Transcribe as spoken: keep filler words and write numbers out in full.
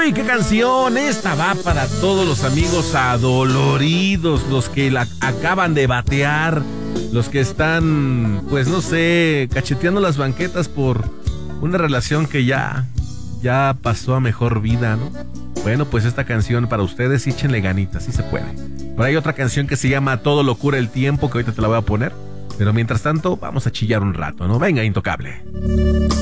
Uy, qué canción. Esta va para todos los amigos adoloridos, los que la acaban de batear, los que están, pues no sé, cacheteando las banquetas por una relación que ya, ya pasó a mejor vida, ¿no? Bueno, pues esta canción para ustedes, échenle ganitas, sí se puede. Pero hay otra canción que se llama Todo lo cura el tiempo, que ahorita te la voy a poner. Pero mientras tanto, vamos a chillar un rato, ¿no? Venga, Intocable.